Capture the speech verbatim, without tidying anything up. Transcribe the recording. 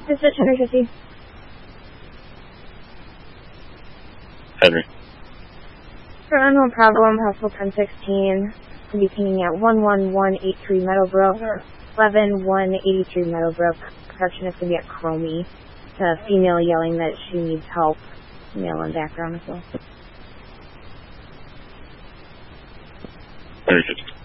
This is Henry fifty. Henry. For unknown problem, Hospital ten sixteen, to be pinging at one one one eight three Meadowbrook, or eleven one eighty-three Meadowbrook. Receptionist going to be at Chromie. It's a female yelling that she needs help. Male in background as well. Henry fifty.